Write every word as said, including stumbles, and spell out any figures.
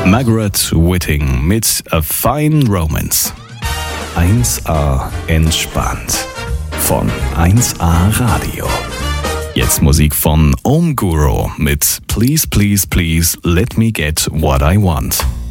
Margaret Whiting mit A Fine Romance. eins a entspannt von eins a Radio. Jetzt Musik von Om Guru mit Please, Please, Please Let Me Get What I Want.